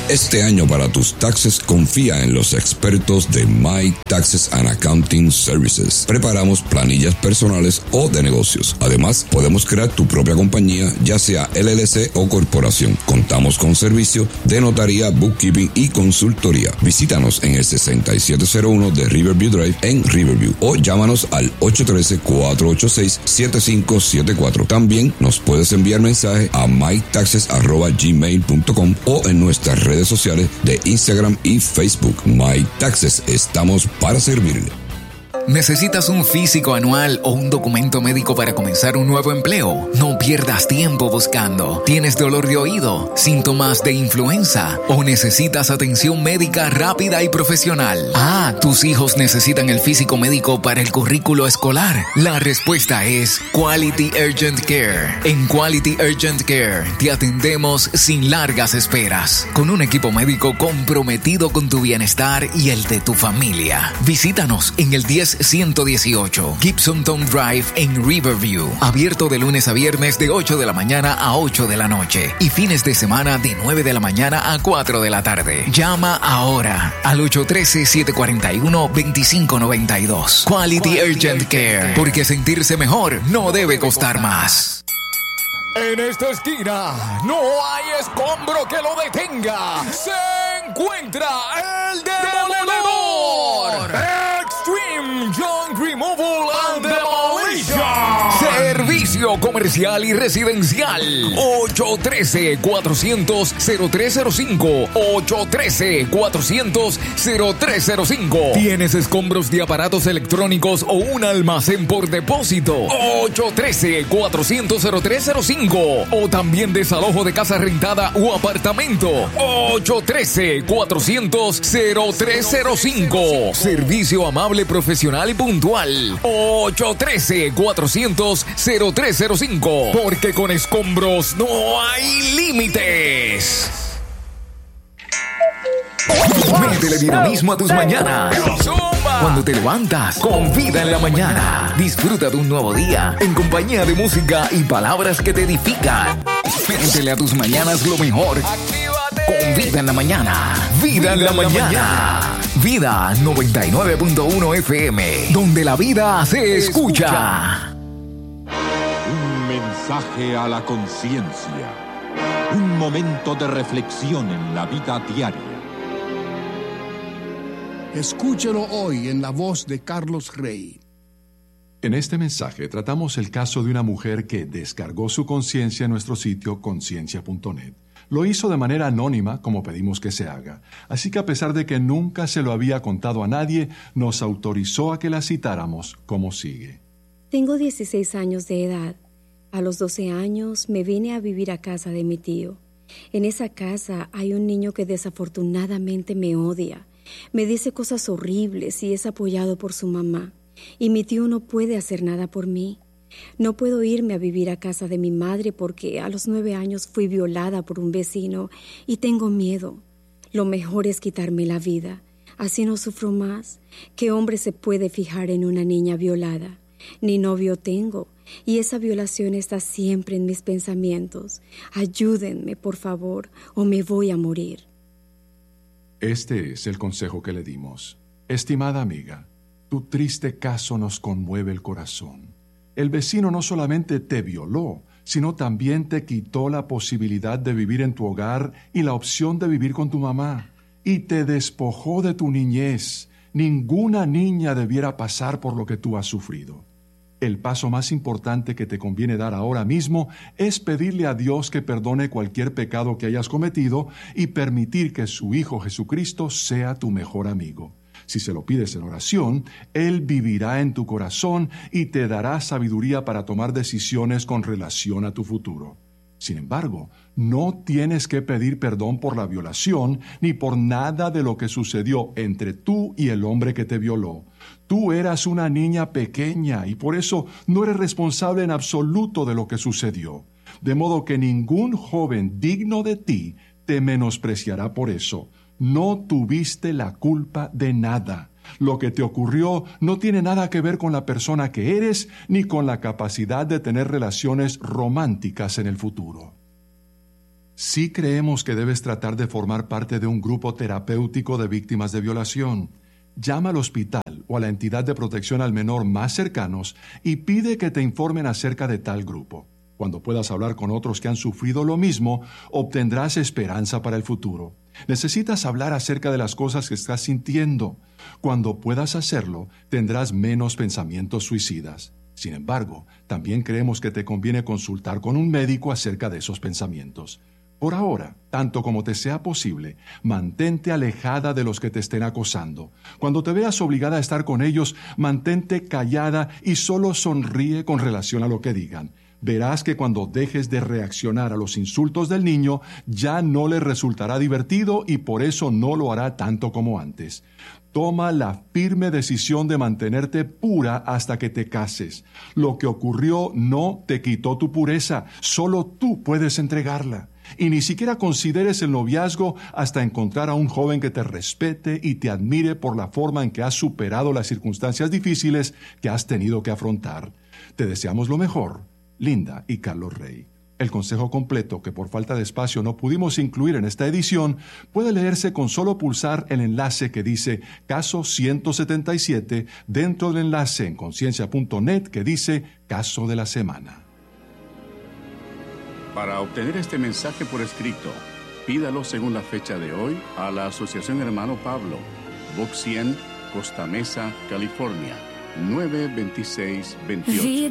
Este año para tus taxes confía en los expertos de My Taxes and Accounting Services. Preparamos planillas personales o de negocios. Además, podemos crear tu propia compañía, ya sea LLC o corporación. Contamos con servicio de notaría, bookkeeping y consultoría. Visítanos en el 6701 de Riverview Drive en Riverview o llámanos al 813-486-7574. También nos puedes enviar mensaje a mytaxes@gmail.com o en nuestras redes sociales de Instagram y Facebook. My Taxes, estamos para servirle. ¿Necesitas un físico anual o un documento médico para comenzar un nuevo empleo? No pierdas tiempo buscando. ¿Tienes dolor de oído, síntomas de influenza o necesitas atención médica rápida y profesional? ¿Tus hijos necesitan el físico médico para el currículo escolar? La respuesta es Quality Urgent Care. En Quality Urgent Care te atendemos sin largas esperas, con un equipo médico comprometido con tu bienestar y el de tu familia. Visítanos en el 10118 Gibsonton Drive en Riverview. Abierto de lunes a viernes de 8 de la mañana a 8 de la noche y fines de semana de 9 de la mañana a 4 de la tarde. Llama ahora al 813-741-2592. Quality Urgent Care, porque sentirse mejor no debe costar más. En esta esquina no hay escombro que lo detenga. Se encuentra el Demoledor. Extreme Junk Removal and Demolition. Servicio comercial y residencial. 813-400-0305. 813-400-0305. ¿Tienes escombros de aparatos electrónicos o un almacén por depósito? 813-400-0305. O también desalojo de casa rentada o apartamento. 813-400-0305. Servicio amable, profesional y puntual. 813-400-0305. Porque con escombros no hay límites. Métele dinamismo a tus mañanas. Cuando te levantas, con Vida en la Mañana. Disfruta de un nuevo día en compañía de música y palabras que te edifican. Métele a tus mañanas lo mejor. Con Vida en la Mañana. Vida en la Mañana. Vida 99.1 FM, donde la vida se escucha. Un mensaje a la conciencia. Un momento de reflexión en la vida diaria. Escúchelo hoy en la voz de Carlos Rey. En este mensaje tratamos el caso de una mujer que descargó su conciencia en nuestro sitio conciencia.net. Lo hizo de manera anónima, como pedimos que se haga. Así que a pesar de que nunca se lo había contado a nadie, nos autorizó a que la citáramos como sigue. Tengo 16 años de edad. A los 12 años me vine a vivir a casa de mi tío. En esa casa hay un niño que desafortunadamente me odia. Me dice cosas horribles y es apoyado por su mamá. Y mi tío no puede hacer nada por mí. No puedo irme a vivir a casa de mi madre porque a los 9 años fui violada por un vecino y tengo miedo. Lo mejor es quitarme la vida. Así no sufro más. ¿Qué hombre se puede fijar en una niña violada? Ni novio tengo y esa violación está siempre en mis pensamientos. Ayúdenme, por favor, o me voy a morir. Este es el consejo que le dimos. Estimada amiga, tu triste caso nos conmueve el corazón. El vecino no solamente te violó, sino también te quitó la posibilidad de vivir en tu hogar y la opción de vivir con tu mamá. Y te despojó de tu niñez. Ninguna niña debiera pasar por lo que tú has sufrido. El paso más importante que te conviene dar ahora mismo es pedirle a Dios que perdone cualquier pecado que hayas cometido y permitir que su Hijo Jesucristo sea tu mejor amigo. Si se lo pides en oración, Él vivirá en tu corazón y te dará sabiduría para tomar decisiones con relación a tu futuro. Sin embargo, no tienes que pedir perdón por la violación ni por nada de lo que sucedió entre tú y el hombre que te violó. Tú eras una niña pequeña y por eso no eres responsable en absoluto de lo que sucedió. De modo que ningún joven digno de ti te menospreciará por eso. No tuviste la culpa de nada. Lo que te ocurrió no tiene nada que ver con la persona que eres ni con la capacidad de tener relaciones románticas en el futuro. Sí creemos que debes tratar de formar parte de un grupo terapéutico de víctimas de violación. Llama al hospital o a la entidad de protección al menor más cercanos y pide que te informen acerca de tal grupo. Cuando puedas hablar con otros que han sufrido lo mismo, obtendrás esperanza para el futuro. Necesitas hablar acerca de las cosas que estás sintiendo. Cuando puedas hacerlo, tendrás menos pensamientos suicidas. Sin embargo, también creemos que te conviene consultar con un médico acerca de esos pensamientos. Por ahora, tanto como te sea posible, mantente alejada de los que te estén acosando. Cuando te veas obligada a estar con ellos, mantente callada y solo sonríe con relación a lo que digan. Verás que cuando dejes de reaccionar a los insultos del niño, ya no le resultará divertido y por eso no lo hará tanto como antes. Toma la firme decisión de mantenerte pura hasta que te cases. Lo que ocurrió no te quitó tu pureza, solo tú puedes entregarla. Y ni siquiera consideres el noviazgo hasta encontrar a un joven que te respete y te admire por la forma en que has superado las circunstancias difíciles que has tenido que afrontar. Te deseamos lo mejor, Linda y Carlos Rey. El consejo completo, que por falta de espacio no pudimos incluir en esta edición, puede leerse con solo pulsar el enlace que dice Caso 177 dentro del enlace en conciencia.net que dice Caso de la Semana. Para obtener este mensaje por escrito, pídalo según la fecha de hoy a la Asociación Hermano Pablo, Box 100, Costa Mesa, California, 92628.